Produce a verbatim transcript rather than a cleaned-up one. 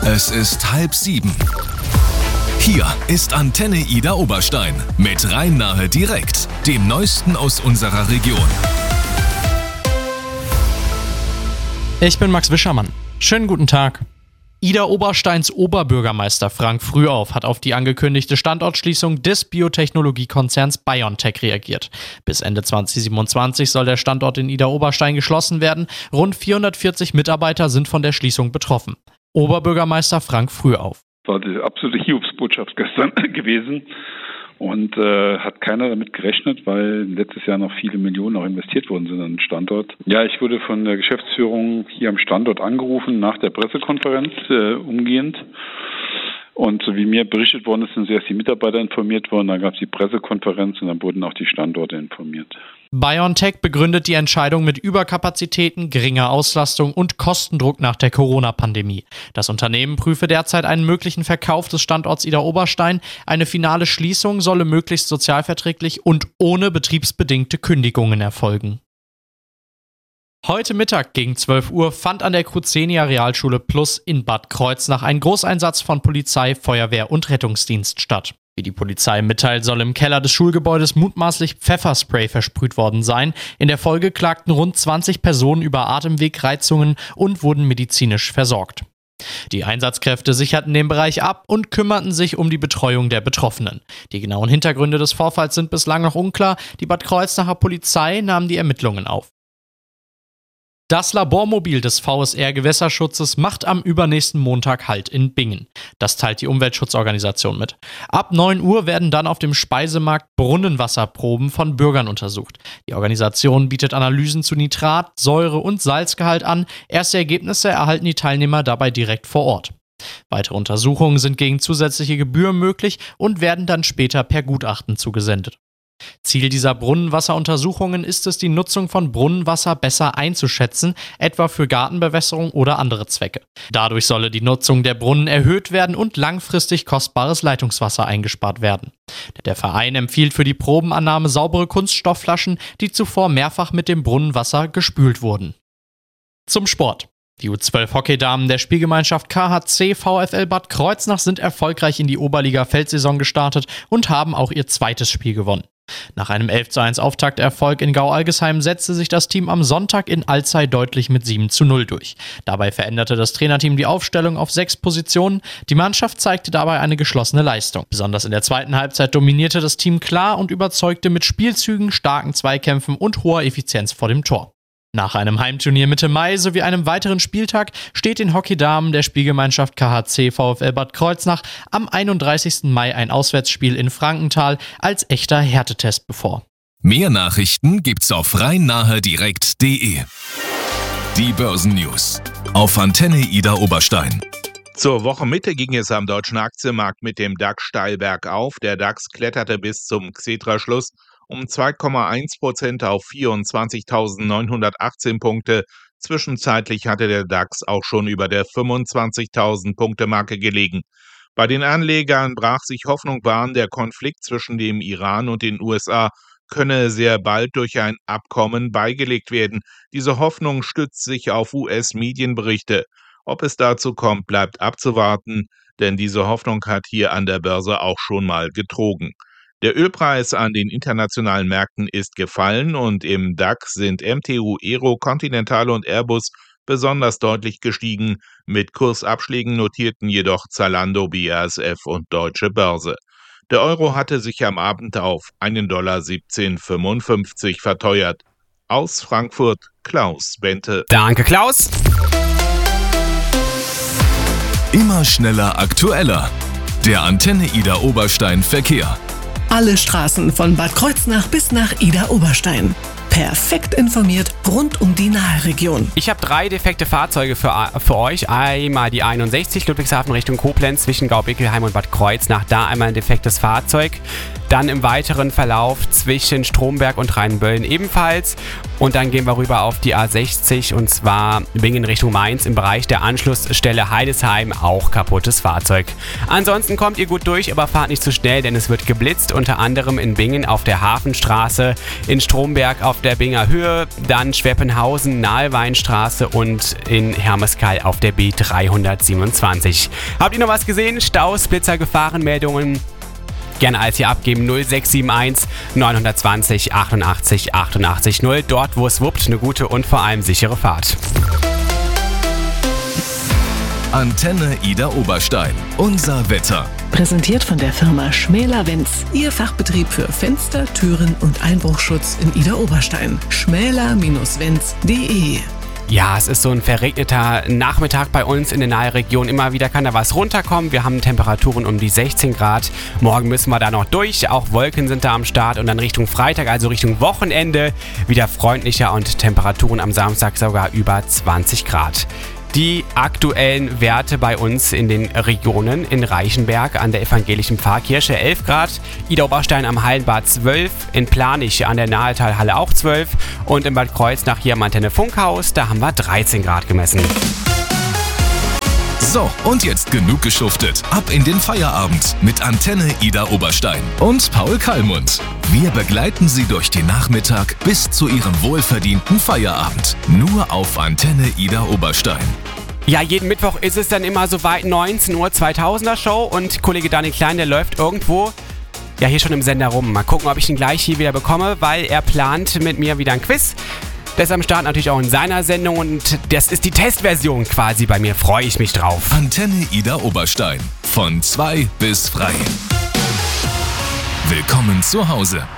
Es ist halb sieben. Hier ist Antenne Ida Oberstein mit Rhein-Nahe direkt, dem Neuesten aus unserer Region. Ich bin Max Wischermann. Schönen guten Tag. Ida Obersteins Oberbürgermeister Frank Frühauf hat auf die angekündigte Standortschließung des Biotechnologiekonzerns BioNTech reagiert. Bis Ende zwanzig siebenundzwanzig soll der Standort in Ida Oberstein geschlossen werden. Rund vierhundertvierzig Mitarbeiter sind von der Schließung betroffen. Oberbürgermeister Frank Frühauf. Das war die absolute Hiobsbotschaft gestern gewesen und äh, hat keiner damit gerechnet, weil letztes Jahr noch viele Millionen auch investiert worden sind an den Standort. Ja, ich wurde von der Geschäftsführung hier am Standort angerufen nach der Pressekonferenz äh, umgehend. Und so wie mir berichtet worden ist, sind zuerst die Mitarbeiter informiert worden, dann gab es die Pressekonferenz und dann wurden auch die Standorte informiert. BioNTech begründet die Entscheidung mit Überkapazitäten, geringer Auslastung und Kostendruck nach der Corona-Pandemie. Das Unternehmen prüfe derzeit einen möglichen Verkauf des Standorts Ida Oberstein. Eine finale Schließung solle möglichst sozialverträglich und ohne betriebsbedingte Kündigungen erfolgen. Heute Mittag gegen zwölf Uhr fand an der Cruzenia Realschule Plus in Bad Kreuznach ein Großeinsatz von Polizei, Feuerwehr und Rettungsdienst statt. Wie die Polizei mitteilt, soll im Keller des Schulgebäudes mutmaßlich Pfefferspray versprüht worden sein. In der Folge klagten rund zwanzig Personen über Atemwegreizungen und wurden medizinisch versorgt. Die Einsatzkräfte sicherten den Bereich ab und kümmerten sich um die Betreuung der Betroffenen. Die genauen Hintergründe des Vorfalls sind bislang noch unklar. Die Bad Kreuznacher Polizei nahm die Ermittlungen auf. Das Labormobil des V S R-Gewässerschutzes macht am übernächsten Montag Halt in Bingen. Das teilt die Umweltschutzorganisation mit. Ab neun Uhr werden dann auf dem Speisemarkt Brunnenwasserproben von Bürgern untersucht. Die Organisation bietet Analysen zu Nitrat, Säure und Salzgehalt an. Erste Ergebnisse erhalten die Teilnehmer dabei direkt vor Ort. Weitere Untersuchungen sind gegen zusätzliche Gebühr möglich und werden dann später per Gutachten zugesendet. Ziel dieser Brunnenwasseruntersuchungen ist es, die Nutzung von Brunnenwasser besser einzuschätzen, etwa für Gartenbewässerung oder andere Zwecke. Dadurch solle die Nutzung der Brunnen erhöht werden und langfristig kostbares Leitungswasser eingespart werden. Der Verein empfiehlt für die Probenannahme saubere Kunststoffflaschen, die zuvor mehrfach mit dem Brunnenwasser gespült wurden. Zum Sport. Die U zwölf Hockeydamen der Spielgemeinschaft K H C VfL Bad Kreuznach sind erfolgreich in die Oberliga-Feldsaison gestartet und haben auch ihr zweites Spiel gewonnen. Nach einem elf zu eins Auftakterfolg in Gau-Algesheim setzte sich das Team am Sonntag in Alzey deutlich mit sieben zu null durch. Dabei veränderte das Trainerteam die Aufstellung auf sechs Positionen. Die Mannschaft zeigte dabei eine geschlossene Leistung. Besonders in der zweiten Halbzeit dominierte das Team klar und überzeugte mit Spielzügen, starken Zweikämpfen und hoher Effizienz vor dem Tor. Nach einem Heimturnier Mitte Mai sowie einem weiteren Spieltag steht den Hockeydamen der Spielgemeinschaft K H C VfL Bad Kreuznach am einunddreißigsten Mai ein Auswärtsspiel in Frankenthal als echter Härtetest bevor. Mehr Nachrichten gibt's auf rhein-nahe direkt punkt de. Die Börsennews auf Antenne Ida Oberstein. Zur Wochenmitte ging es am deutschen Aktienmarkt mit dem DAX steil bergauf. Der DAX kletterte bis zum Xetra-Schluss um zwei Komma eins Prozent auf vierundzwanzigtausendneunhundertachtzehn Punkte. Zwischenzeitlich hatte der DAX auch schon über der fünfundzwanzigtausend Punkte Marke gelegen. Bei den Anlegern brach sich Hoffnung Bahn, der Konflikt zwischen dem Iran und den U S A könne sehr bald durch ein Abkommen beigelegt werden. Diese Hoffnung stützt sich auf U S-Medienberichte. Ob es dazu kommt, bleibt abzuwarten, denn diese Hoffnung hat hier an der Börse auch schon mal getrogen. Der Ölpreis an den internationalen Märkten ist gefallen und im DAX sind M T U, Aero, Continental und Airbus besonders deutlich gestiegen. Mit Kursabschlägen notierten jedoch Zalando, B A S F und Deutsche Börse. Der Euro hatte sich am Abend auf einen Dollar siebzehn fünfundfünfzig verteuert. Aus Frankfurt, Klaus Bente. Danke, Klaus. Immer schneller, aktueller. Der Antenne Ida Oberstein Verkehr. Alle Straßen von Bad Kreuznach bis nach Ida Oberstein. Perfekt informiert rund um die Nahregion. Ich habe drei defekte Fahrzeuge für, für euch. Einmal die einundsechzig Ludwigshafen Richtung Koblenz zwischen Gaubickelheim und Bad Kreuznach. Da einmal ein defektes Fahrzeug. Dann im weiteren Verlauf zwischen Stromberg und Rheinböllen ebenfalls. Und dann gehen wir rüber auf die A sechzig und zwar Bingen Richtung Mainz im Bereich der Anschlussstelle Heidesheim, auch kaputtes Fahrzeug. Ansonsten kommt ihr gut durch, aber fahrt nicht zu schnell, denn es wird geblitzt, unter anderem in Bingen auf der Hafenstraße, in Stromberg auf der Binger Höhe, dann Schweppenhausen, Nahlweinstraße und in Hermeskeil auf der B dreihundertsiebenundzwanzig. Habt ihr noch was gesehen? Staus, Blitzer, Gefahrenmeldungen? Gerne als hier abgeben null sechs sieben eins neun zwei null achtundachtzig achtundachtzig null. Dort, wo es wuppt, eine gute und vor allem sichere Fahrt. Antenne Ida Oberstein. Unser Wetter. Präsentiert von der Firma Schmäler-Wenz. Ihr Fachbetrieb für Fenster, Türen und Einbruchschutz in Ida Oberstein. schmäler Bindestrich wenz punkt de. Ja, es ist so ein verregneter Nachmittag bei uns in der Nahregion. Immer wieder kann da was runterkommen. Wir haben Temperaturen um die sechzehn Grad. Morgen müssen wir da noch durch. Auch Wolken sind da am Start. Und dann Richtung Freitag, also Richtung Wochenende, wieder freundlicher und Temperaturen am Samstag sogar über zwanzig Grad. Die aktuellen Werte bei uns in den Regionen: in Reichenberg an der evangelischen Pfarrkirche elf Grad, Ida Oberstein am Hallenbad zwölf, in Planich an der Nahetalhalle auch zwölf und in Bad Kreuznach hier am Antenne Funkhaus, da haben wir dreizehn Grad gemessen. So, und jetzt genug geschuftet. Ab in den Feierabend mit Antenne Ida Oberstein und Paul Kallmund. Wir begleiten Sie durch den Nachmittag bis zu Ihrem wohlverdienten Feierabend. Nur auf Antenne Ida Oberstein. Ja, jeden Mittwoch ist es dann immer soweit, neunzehn Uhr zweitausender Show und Kollege Daniel Klein, der läuft irgendwo, ja, hier schon im Sender rum. Mal gucken, ob ich ihn gleich hier wieder bekomme, weil er plant mit mir wieder ein Quiz. Der ist am Start natürlich auch in seiner Sendung und das ist die Testversion quasi bei mir. Freue ich mich drauf. Antenne Ida Oberstein. Von zwei bis frei. Willkommen zu Hause.